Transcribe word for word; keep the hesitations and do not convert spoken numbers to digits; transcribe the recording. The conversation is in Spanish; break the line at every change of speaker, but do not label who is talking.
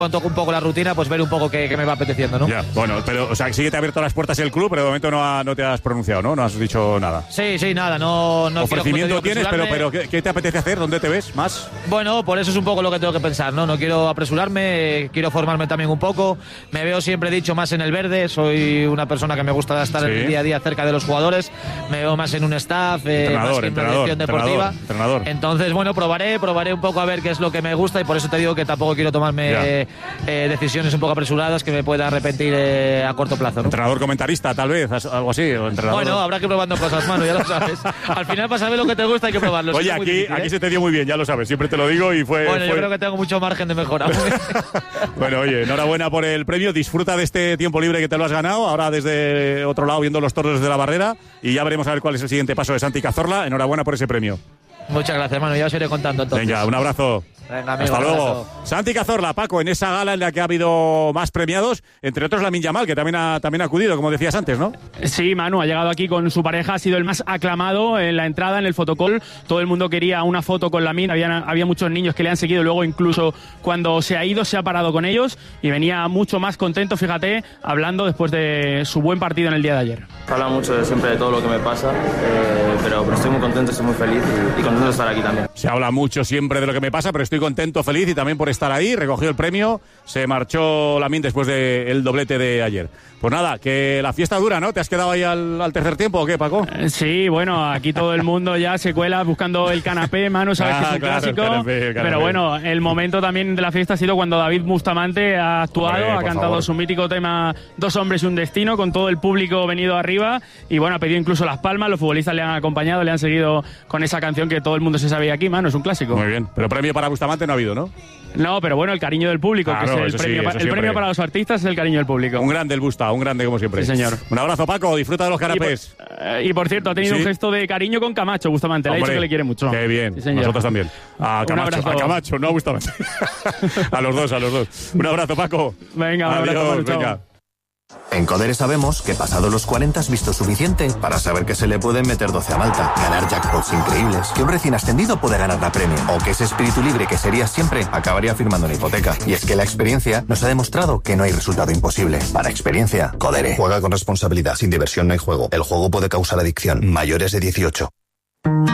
toco un poco la rutina, pues ver un poco qué, qué me va apeteciendo, ¿no?
Ya, bueno, pero, o sea, sí que te ha abierto las puertas el club, pero de momento no, ha, no te has pronunciado, ¿no? No has dicho nada.
Sí, sí, nada, no... no
Ofrecimiento
quiero,
tienes, pero, pero ¿qué, ¿qué te apetece hacer? ¿Dónde te ves más?
Bueno, por eso es un poco lo que tengo que pensar, ¿no? No quiero apresurarme, quiero formarme también un poco. Me veo, siempre he dicho, más en el verde. Soy una persona que me gusta estar sí. en el día a día cerca de los jugadores. Me veo más en un staff, eh, más que en una dirección deportiva.
Entrenador, entrenador.
Entonces, bueno, probaré, probaré un poco a ver qué es lo que me gusta y por eso te digo que tampoco quiero tomarme eh, eh, decisiones un poco apresuradas que me pueda arrepentir eh, a corto plazo, ¿no?
Entrenador comentarista, tal vez, algo así. O entrenador...
Bueno, habrá que ir probando cosas, mano, ya lo sabes. Al final, para saber lo que te gusta, hay que probarlo.
Oye, aquí, difícil, aquí ¿eh? se te dio muy bien, ya lo sabes, siempre te lo digo y fue...
Bueno,
fue...
yo creo que tengo mucho margen de mejora.
Bueno, oye, enhorabuena por el premio, disfruta de este tiempo libre que te lo has ganado, ahora desde otro lado viendo los toros desde la barrera y ya veremos a ver cuál es el siguiente paso de Santi Cazorla. Enhorabuena por ese premio.
Muchas gracias, hermano, ya os iré contando entonces.
Venga, un abrazo.
Venga, amigo,
hasta luego.
abrazo.
Santi Cazorla, Paco, en esa gala en la que ha habido más premiados, entre otros Lamine Yamal, que también ha, también ha acudido, como decías antes, ¿no?
Sí, Manu, ha llegado aquí con su pareja, ha sido el más aclamado en la entrada, en el fotocall. Todo el mundo quería una foto con Lamine, había, había muchos niños que le han seguido, luego incluso cuando se ha ido se ha parado con ellos y venía mucho más contento, fíjate, hablando después de su buen partido en el día de ayer.
Habla mucho de siempre de todo lo que me pasa, eh, pero, pero estoy muy contento, estoy muy feliz y, y contento de estar aquí también.
Se habla mucho siempre de lo que me pasa, pero estoy contento, feliz y también por estar ahí. Recogió el premio, se marchó Lamine después del doblete de ayer. Pues nada, que la fiesta dura, ¿no? ¿Te has quedado ahí al, al tercer tiempo o qué, Paco?
Eh, sí, bueno, aquí todo el mundo ya se cuela buscando el canapé, Manu, sabes ah, que es un
claro,
clásico.
El canapé, el canapé.
Pero bueno, el momento también de la fiesta ha sido cuando David Bustamante ha actuado, Hombre, ha cantado
favor.
su mítico tema Dos hombres y un destino, con todo el público venido arriba y bueno, ha pedido incluso las palmas, los futbolistas le han acompañado, le han seguido con esa canción que todo el mundo se sabía aquí, Manu, es un clásico.
Muy bien, pero premio para Bustamante no ha habido, ¿no?
No, pero bueno, el cariño del público,
claro,
que es el, premio,
sí,
el premio para los artistas es el cariño del público.
Un grande el Busta, un grande como siempre.
Sí, señor.
Un abrazo, Paco, disfruta de los canapés.
Y por, eh, y por cierto, ha tenido ¿Sí? un gesto de cariño con Camacho, Bustamante, le ha dicho que le quiere mucho.
Qué bien, sí, nosotros también. A Camacho, a Camacho, no a Bustamante. A los dos, a los dos. Un abrazo, Paco.
Venga, un
Adiós,
abrazo,
venga.
chao.
En Codere sabemos que pasado los cuarenta has visto suficiente para saber que se le pueden meter doce a Malta, ganar jackpots increíbles, que un recién ascendido puede ganar la Premier, o que ese espíritu libre que serías siempre acabaría firmando una hipoteca. Y es que la experiencia nos ha demostrado que no hay resultado imposible. Para experiencia, Codere. Juega con responsabilidad. Sin diversión no hay juego. El juego puede causar adicción. Mayores de dieciocho.